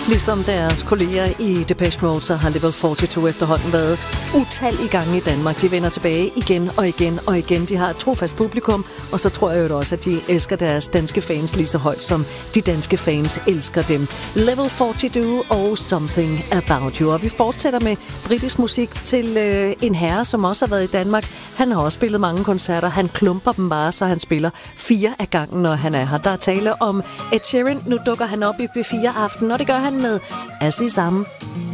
Ligesom deres kolleger i Depeche Mode, så har Level 42 efterhånden været utallige gange i Danmark. De vender tilbage igen og igen og igen. De har et trofast publikum, og så tror jeg jo også, at de elsker deres danske fans lige så højt, som de danske fans elsker dem. Level 42 og Something About You. Og vi fortsætter med britisk musik til en herre, som også har været i Danmark. Han har også spillet mange koncerter. Han klumper dem bare, så han spiller 4 af gangen, når han er her. Der er tale om Ed Sheeran. Nu dukker han op i P4 Aften, og det gør han med Azizam.